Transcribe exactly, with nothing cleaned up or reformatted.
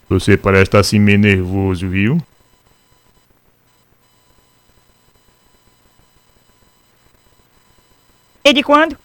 Você parece estar assim meio nervoso, viu? Desde quando?